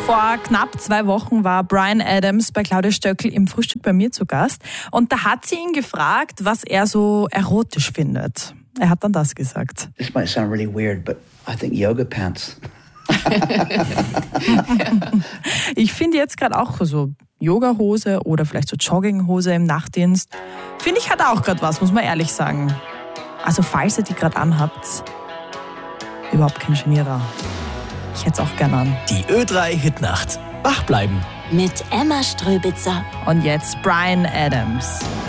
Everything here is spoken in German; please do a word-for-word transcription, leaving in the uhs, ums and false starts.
Vor knapp zwei Wochen war Bryan Adams bei Claudia Stöckl im Frühstück bei mir zu Gast. Und da hat sie ihn gefragt, was er so erotisch findet. Er hat dann das gesagt. This might sound really weird, but I think yoga pants. Ich finde jetzt gerade auch so Yogahose oder vielleicht so Jogginghose im Nachtdienst. Finde ich, hat auch gerade was, muss man ehrlich sagen. Also falls ihr die gerade anhabt, überhaupt kein Genierer. Ich hätte es auch gerne an. Die Ö drei Hitnacht. Wach bleiben. Mit Emma Ströbitzer. Und jetzt Bryan Adams.